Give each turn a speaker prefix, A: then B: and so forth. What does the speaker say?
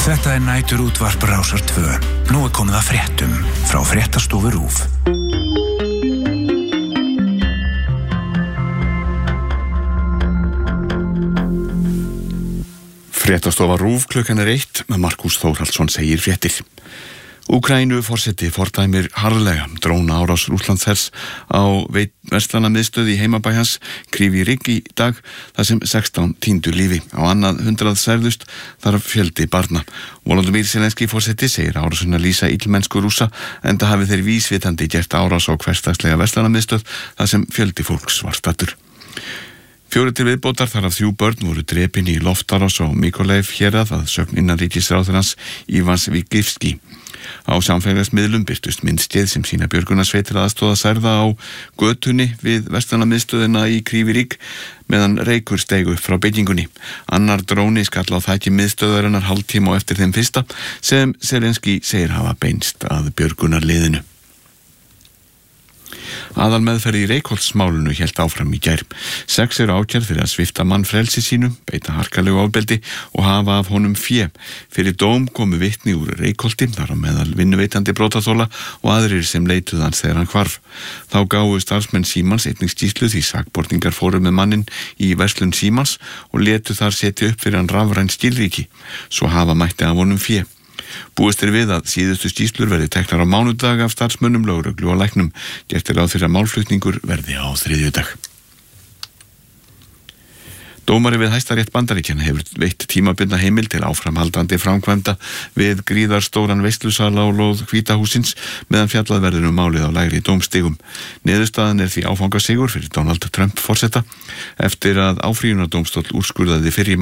A: Þetta næturútvarp Rásar 2. Nú komið að fréttum frá Fréttastofu RÚV.
B: Fréttastofa RÚV klukkan 1 með Markús Þórhallsson segir fréttir. Úkraínu forseti fordæmir harðlega dróna árás Rússlandshers á verslunarmiðstöð í heimabæ hans Kryvyi Rih í dag þar sem 16 týndu lífi. Á annað 100 særðust, þar fjöldi barna. Volodymyr Zelenský forseti segir árásina lýsa illmennsku Rússa enda hafi þeir vísvitandi gert árás á hversdagslega verslunarmiðstöð þar sem fjöldi fólks var staddur. 4 til viðbótar þar af 3 börn voru drepin í loftárás á Mykolaiv hérað að sögn innanríkisráðherrans Ívans Vigilski. Á samfélagsmiðlum birtust myndskeið sem sýna björgunarsveitir aðstoða særða á götunni við verslunarmiðstöðina í Kryvyi Rih meðan reykur steig upp frá byggingunni. Annar dróni skall á þætti miðstöðarinnar hálftíma á eftir þeim fyrsta sem Zelenský segir hafa beinst að björgunarliðinu. Aðalmeðferð í Reykholtsmálinu hélt áfram í gær. 6 eru ákærð fyrir að svipta mann frelsi sínu, beita harkalegu ofbeldi og hafa af honum fé. Fyrir dóm komu vitni úr Reykholti, þar á meðal vinnuveitandi brotaþola og aðrir sem leituðu hans þegar hann hvarf. Þá gáfu starfsmenn Símans einnig skýrslu því sakborningar fóru með mannin í verslun Símans og létu þar setja upp fyrir hann rafræn skilríki. Svo hafa mætti af honum fé. Búist við að síðustu skýrslur verði teknar á mánudag af starfsmönnum, lögreglu og læknum. Gert ráð fyrir að málflutningur verði á þriðjudag. Dómari við Hæstarétt Bandaríkjanna hefur veitt tímabundna heimild til áframhaldandi framkvæmda við gríðarstóran veislusal á lóð Hvíta hússins meðan fjallað verður málið á lægri dómstigum. Niðurstaðan því áfangasigur fyrir Donald Trump forseta eftir að áfrýjunardómstóll úrskurðaði fyrr í